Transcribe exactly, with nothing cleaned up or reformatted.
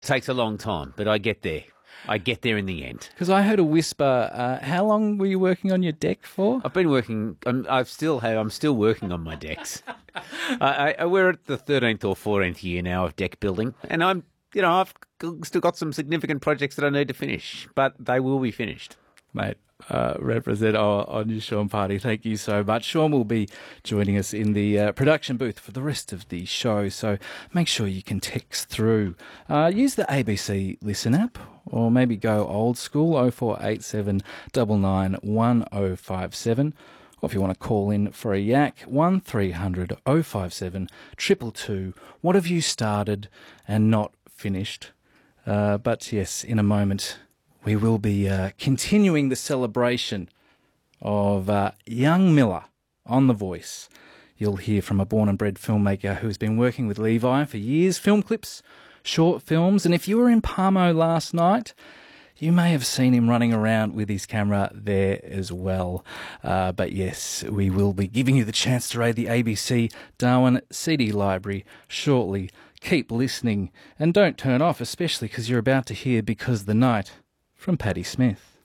takes a long time, but I get there. I get there in the end. Because I heard a whisper. Uh, how long were you working on your deck for? I've been working. I'm, I've still have. I'm still working on my decks. I, I, we're at the thirteenth or fourteenth year now of deck building, and I'm, you know, I've still got some significant projects that I need to finish, but they will be finished. Mate, uh, represent on, on you, Sean Party. Thank you so much. Sean will be joining us in the uh, production booth for the rest of the show, so make sure you can text through. Uh, use the A B C Listen app, or maybe go old school, oh four eight seven nine nine one oh five seven. Or if you want to call in for a yak, one three hundred oh five seven two two two. What have you started and not finished? Uh, but yes, in a moment, we will be uh, continuing the celebration of uh, young Miller on The Voice. You'll hear from a born and bred filmmaker who has been working with Levi for years, film clips, short films, and if you were in Palmo last night, you may have seen him running around with his camera there as well. Uh, but yes, we will be giving you the chance to raid the A B C Darwin C D library shortly. Keep listening and don't turn off, especially because you're about to hear Because the Night from Patti Smith.